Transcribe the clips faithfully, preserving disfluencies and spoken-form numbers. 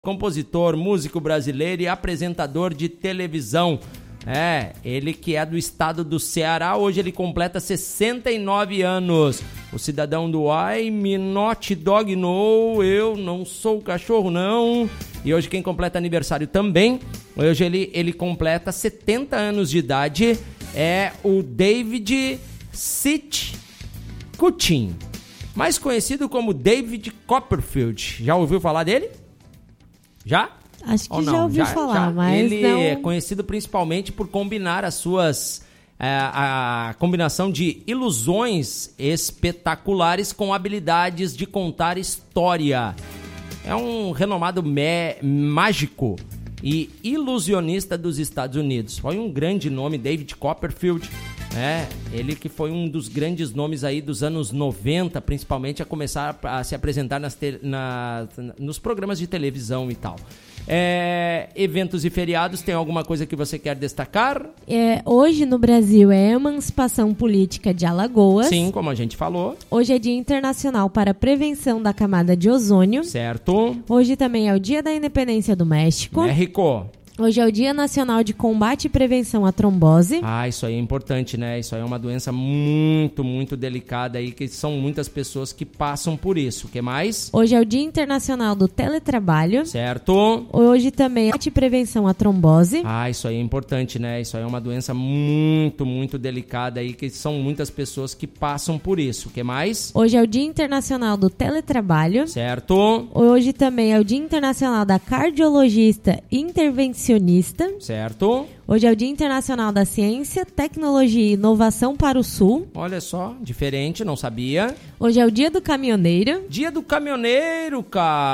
Compositor, músico brasileiro e apresentador de televisão. É, ele que é do estado do Ceará, hoje ele completa sessenta e nove anos. O cidadão do I'm not dog no, eu não sou cachorro não. E hoje quem completa aniversário também, hoje ele, ele completa setenta anos de idade, é o David Sitchin, mais conhecido como David Copperfield. Já ouviu falar dele? Já? Acho que já ouvi já, falar, já. mas Ele não... é conhecido principalmente por combinar as suas... A, a combinação de ilusões espetaculares com habilidades de contar história. É um renomado me, mágico e ilusionista dos Estados Unidos. Foi um grande nome, David Copperfield. É, ele que foi um dos grandes nomes aí dos anos noventa, principalmente a começar a se apresentar nas te, na, nos programas de televisão e tal. É, eventos e feriados, tem alguma coisa que você quer destacar? É, hoje no Brasil é a Emancipação Política de Alagoas. Sim, como a gente falou. Hoje é Dia Internacional para a Prevenção da Camada de Ozônio. Certo. Hoje também é o Dia da Independência do México. México. Hoje é o Dia Nacional de Combate e Prevenção à Trombose. Ah, isso aí é importante, né? Isso aí é uma doença muito, muito delicada aí, que são muitas pessoas que passam por isso. O que mais? Hoje é o Dia Internacional do Teletrabalho. Certo. Hoje também é de prevenção à trombose. Ah, isso aí é importante, né? Isso aí é uma doença muito, muito delicada aí, que são muitas pessoas que passam por isso. O que mais? Hoje é o Dia Internacional do Teletrabalho. Certo. Hoje também é o Dia Internacional da Cardiologista Intervencionista. Certo. Hoje é o Dia Internacional da Ciência, Tecnologia e Inovação para o Sul. Olha só, diferente, não sabia. Hoje é o Dia do Caminhoneiro. Dia do Caminhoneiro,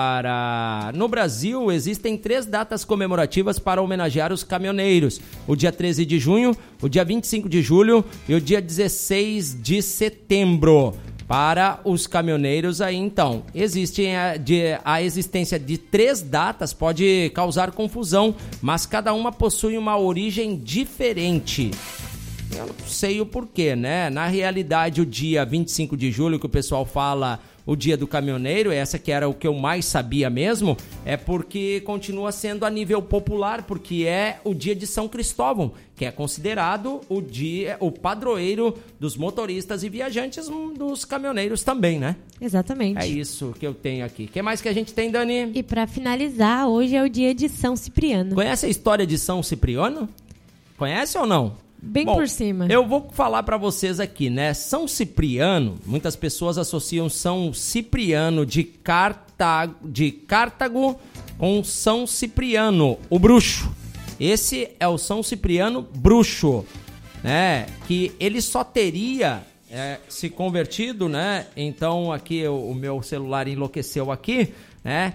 cara! No Brasil, existem três datas comemorativas para homenagear os caminhoneiros. O dia treze de junho, o dia vinte e cinco de julho e o dia dezesseis de setembro. Para os caminhoneiros aí, então, existe a, de, a existência de três datas pode causar confusão, mas cada uma possui uma origem diferente. Eu não sei o porquê, né? Na realidade, o dia vinte e cinco de julho, que o pessoal fala o dia do caminhoneiro, essa que era o que eu mais sabia mesmo, é porque continua sendo a nível popular, porque é o dia de São Cristóvão, que é considerado o dia, o padroeiro dos motoristas e viajantes, dos caminhoneiros também, né? Exatamente. É isso que eu tenho aqui. O que mais que a gente tem, Dani? E para finalizar, hoje é o dia de São Cipriano. Conhece a história de São Cipriano? Conhece ou não? Bem Bom, por cima. Eu vou falar para vocês aqui, né? São Cipriano, muitas pessoas associam São Cipriano de, Carta... de Cartago com São Cipriano, o bruxo. Esse é o São Cipriano bruxo, né? Que ele só teria é, se convertido, né? Então aqui o, o meu celular enlouqueceu aqui. né?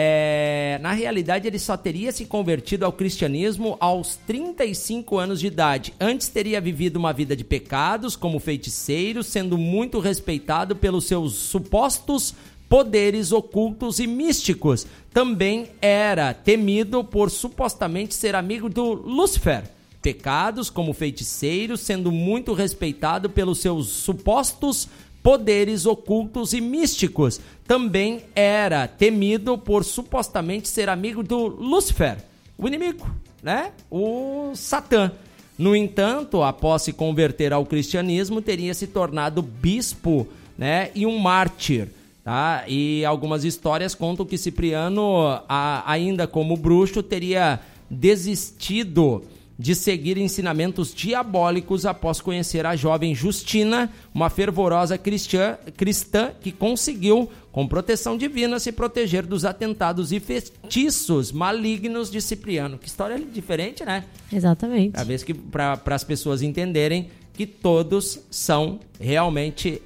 É, na realidade, ele só teria se convertido ao cristianismo aos trinta e cinco anos de idade. Antes teria vivido uma vida de pecados como feiticeiro, sendo muito respeitado pelos seus supostos poderes ocultos e místicos. Também era temido por supostamente ser amigo do Lúcifer. Pecados como feiticeiro, sendo muito respeitado pelos seus supostos poderes ocultos e místicos. Também era temido por supostamente ser amigo do Lúcifer, o inimigo, né? O Satã. No entanto, após se converter ao cristianismo, teria se tornado bispo, né? E um mártir. Tá? E algumas histórias contam que Cipriano, a, ainda como bruxo, teria desistido de seguir ensinamentos diabólicos após conhecer a jovem Justina, uma fervorosa cristã, cristã que conseguiu, com proteção divina, se proteger dos atentados e feitiços malignos de Cipriano. Que história diferente, né? Exatamente. Para as pessoas entenderem que todos são realmente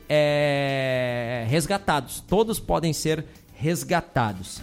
é, resgatados. Todos podem ser resgatados.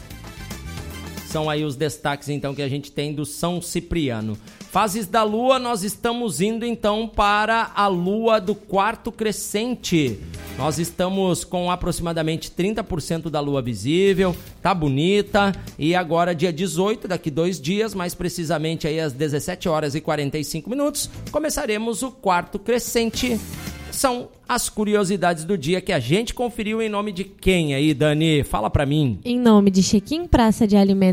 São aí os destaques, então, que a gente tem do São Cipriano. Fases da Lua, nós estamos indo, então, para a Lua do quarto crescente. Nós estamos com aproximadamente trinta por cento da Lua visível, tá bonita. E agora, dia dezoito, daqui dois dias, mais precisamente aí às dezessete horas e quarenta e cinco minutos, começaremos o quarto crescente. São as curiosidades do dia que a gente conferiu em nome de quem aí, Dani? Fala pra mim. Em nome de Chequim Praça de Alimentos